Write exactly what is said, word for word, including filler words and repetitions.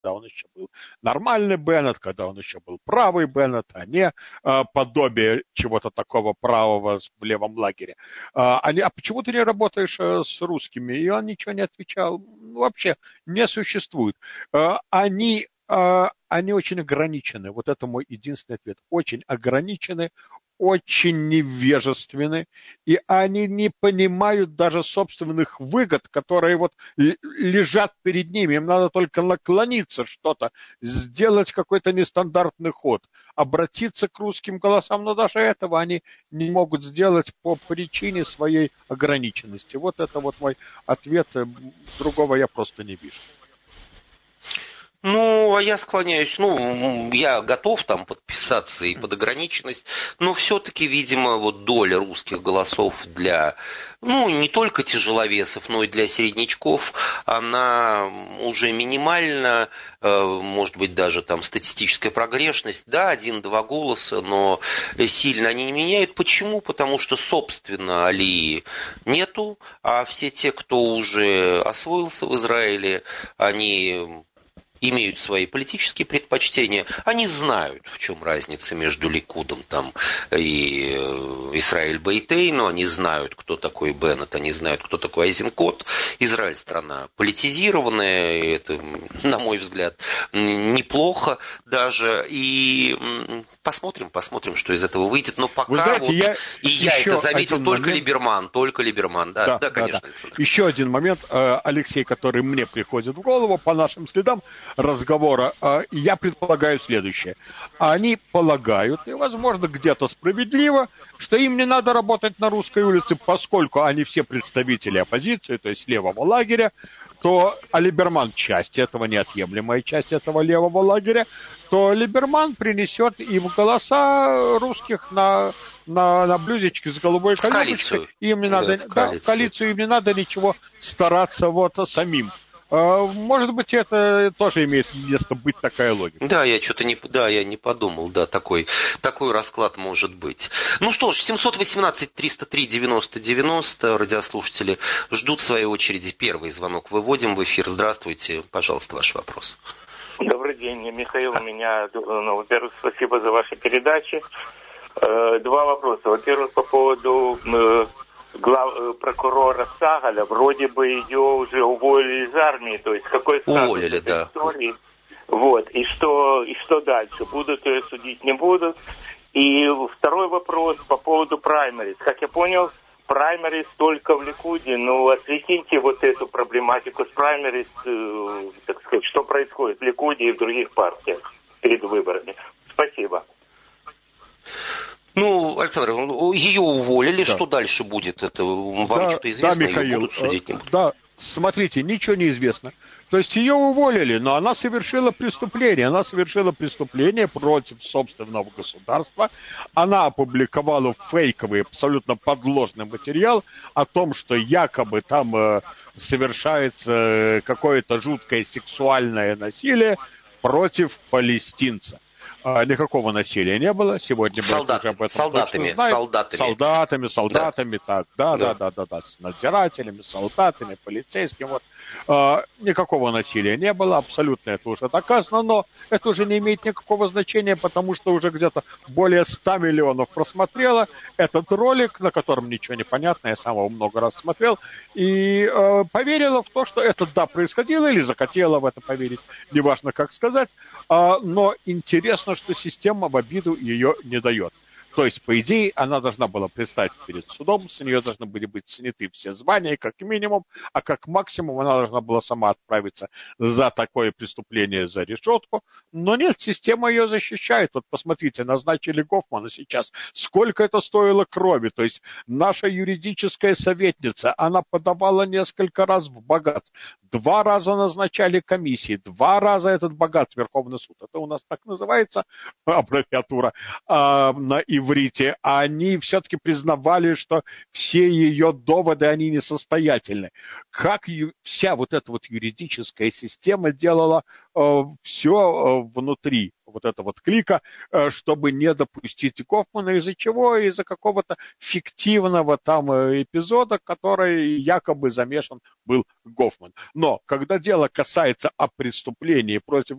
когда он еще был нормальный Беннет, когда он еще был правый Беннет, а не э, подобие чего-то такого правого в левом лагере. А, они, а почему ты не работаешь э, с русскими? И он ничего не отвечал. Ну, вообще не существует. Э, они, э, они очень ограничены. Вот это мой единственный ответ. Очень ограничены, очень невежественны, и они не понимают даже собственных выгод, которые вот лежат перед ними. Им надо только наклониться что-то, сделать какой-то нестандартный ход, обратиться к русским голосам, но даже этого они не могут сделать по причине своей ограниченности. Вот это вот мой ответ, другого я просто не вижу. Ну, а я склоняюсь, ну, я готов там подписаться и под ограниченность, но все-таки, видимо, вот доля русских голосов для, ну, не только тяжеловесов, но и для середнячков, она уже минимальна, может быть, даже там статистическая прогрешность, да, один-два голоса, но сильно они не меняют. Почему? Потому что, собственно, алии нету, а все те, кто уже освоился в Израиле, они имеют свои политические предпочтения, они знают, в чем разница между Ликудом там, и Исраэль Бейтейну, они знают, кто такой Беннет, они знают, кто такой Айзенкот. Израиль страна политизированная, это, на мой взгляд, неплохо даже. И посмотрим, посмотрим, что из этого выйдет. Но пока знаете, вот, я и я это заметил, только момент... Либерман, только Либерман, да, да, да, конечно. Да, да. Еще один момент, Алексей, который мне приходит в голову по нашим следам разговора, я предполагаю следующее. Они полагают, и, возможно, где-то справедливо, что им не надо работать на русской улице, поскольку они все представители оппозиции, то есть левого лагеря, то, а Либерман часть этого, неотъемлемая часть этого левого лагеря, то Либерман принесет им голоса русских на, на, на блюдечке с голубой коробочкой. Им не надо, да, в коалицию. Да, в коалицию им не надо ничего стараться вот самим. Может быть, это тоже имеет место быть, такая логика. Да, я что-то не, да, я не подумал, да, такой, такой расклад может быть. Ну что ж, семьсот восемнадцать триста три девяносто девяносто, радиослушатели ждут своей очереди. Первый звонок выводим в эфир. Здравствуйте, пожалуйста, ваш вопрос. Добрый день, Михаил, у меня, ну, во-первых, спасибо за ваши передачи. Два вопроса. Во-первых, по поводу глав, прокурора Сагаля, вроде бы ее уже уволили из армии, то есть какой статус уволили, этой да. истории? Вот, и что, и что дальше? Будут ее судить, не будут? И второй вопрос по поводу праймерис. Как я понял, праймерис только в Ликуде, ну, осветите вот эту проблематику с праймерис, э, так сказать, что происходит в Ликуде и в других партиях перед выборами. Спасибо. Ну, Александр, ее уволили, да. Что дальше будет? Это вам да, что-то известно? Да, Михаил, будут судить, не будут? Да, смотрите, ничего не известно. То есть ее уволили, но она совершила преступление. Она совершила преступление против собственного государства. Она опубликовала фейковый, абсолютно подложный материал о том, что якобы там э, совершается какое-то жуткое сексуальное насилие против палестинца. А, никакого насилия не было. Сегодня Солдат, уже об этом солдатами, точно знают. солдатами. Солдатами, солдатами, да. так, да, да, да, да, да, да, с надзирателями, солдатами, полицейскими. Вот. А, никакого насилия не было, абсолютно это уже доказано, но это уже не имеет никакого значения, потому что уже где-то более ста миллионов просмотрело этот ролик, на котором ничего не понятно, я сам его много раз смотрел, и э, поверила в то, что это, да, происходило, или захотела в это поверить, неважно как сказать, а, но интересно, что система в обиду ее не дает. То есть, по идее, она должна была предстать перед судом, с нее должны были быть сняты все звания, как минимум, а как максимум она должна была сама отправиться за такое преступление за решетку. Но нет, система ее защищает. Вот посмотрите, назначили Гофмана сейчас. Сколько это стоило крови? То есть, наша юридическая советница, она подавала несколько раз в Багац. Два раза назначали комиссии, два раза этот Багац, Верховный суд. Это у нас так называется аббревиатура а, на иврите, они все-таки признавали, что все ее доводы, они несостоятельны. Как вся вот эта вот юридическая система делала э, все э, внутри вот этого вот клика, э, чтобы не допустить Гофмана, из-за чего? Из-за какого-то фиктивного там эпизода, который якобы замешан был Гофман. Но когда дело касается о преступлении против